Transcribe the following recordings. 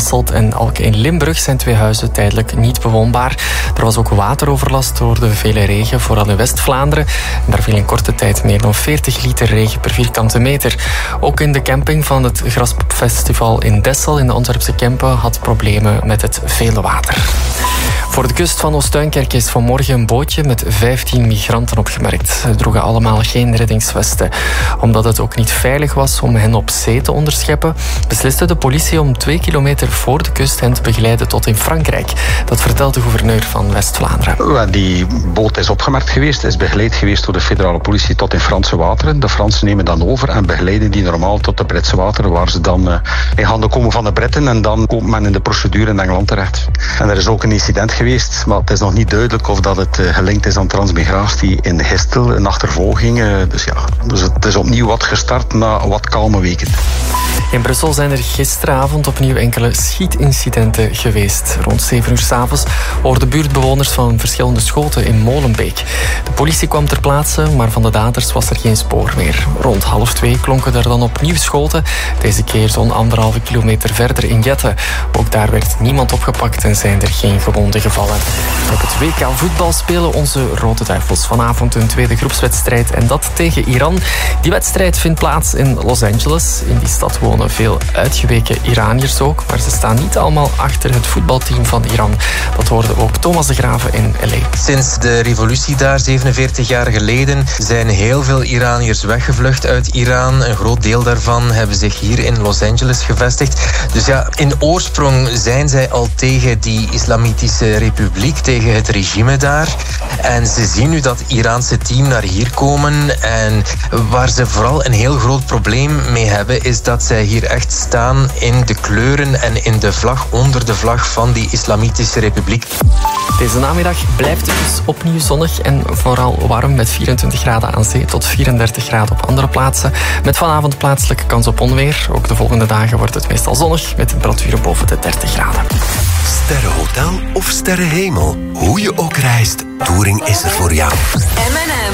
Hasselt en Alke in Limburg zijn 2 huizen tijdelijk niet bewoonbaar. Er was ook wateroverlast door de vele regen, vooral in West-Vlaanderen. En daar viel in korte tijd meer dan 40 liter regen per vierkante meter. Ook in de camping van het Graspopfestival in Dessel in de Antwerpse Kempen had problemen met het vele water. Voor de kust van Oost-Duinkerke is vanmorgen een bootje met 15 migranten opgemerkt. Ze droegen allemaal geen reddingsvesten. Omdat het ook niet veilig was om hen op zee te onderscheppen, besliste de politie om 2 kilometer voor de kust hen te begeleiden tot in Frankrijk. Dat vertelt de gouverneur van West-Vlaanderen. Die boot is opgemerkt geweest, is begeleid geweest door de federale politie tot in Franse wateren. De Fransen nemen dan over en begeleiden die normaal tot de Britse wateren, waar ze dan in handen komen van de Britten en dan komt men in de procedure in Engeland terecht. En er is ook een incident geweest, maar het is nog niet duidelijk of dat het gelinkt is aan transmigratie in Gistel, een achtervolging. Dus het is opnieuw wat gestart na wat kalme weken. In Brussel zijn er gisteravond opnieuw enkele schietincidenten geweest. Rond 7 uur 's avonds hoorden buurtbewoners van verschillende schoten in Molenbeek. De politie kwam ter plaatse, maar van de daders was er geen spoor meer. Rond 1:30 klonken er dan opnieuw schoten. Deze keer zo'n 1,5 kilometer verder in Jette. Ook daar werd niemand opgepakt en zijn er geen gewonden gevallen. Op het WK voetbal spelen onze Rode Duivels vanavond een tweede groepswedstrijd en dat tegen Iran. Die wedstrijd vindt plaats in Los Angeles. In die stad wonen veel uitgeweken Iraniërs ook, maar ze staan niet allemaal achter het voetbalteam van Iran. Dat hoorde ook Thomas de Graven in L.A. Sinds de revolutie daar 47 jaar geleden zijn heel veel Iraniërs weggevlucht uit Iran. Een groot deel daarvan hebben zich hier in Los Angeles gevestigd. Dus ja, in oorsprong zijn zij al tegen die Islamitische Republiek, tegen het regime daar. En ze zien nu dat Iraanse team naar hier komen. En waar ze vooral een heel groot probleem mee hebben, is dat zij hier echt staan in de kleuren en in de vlag, onder de vlag van die Islamitische Republiek. Deze namiddag blijft het dus opnieuw zonnig en vooral warm met 24 graden aan zee tot 34 graden op andere plaatsen. Met vanavond plaatselijke kans op onweer. Ook de volgende dagen wordt het meestal zonnig met temperaturen boven de 30 graden. Sterrenhotel of sterrenhemel. Hoe je ook reist, Touring is er voor jou. M&M.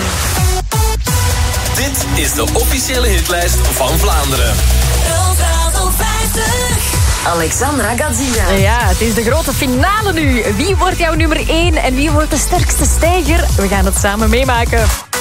Dit is de officiële hitlijst van Vlaanderen. Alexandra Gazina. Ja, het is de grote finale nu. Wie wordt jouw nummer 1 en wie wordt de sterkste stijger? We gaan het samen meemaken.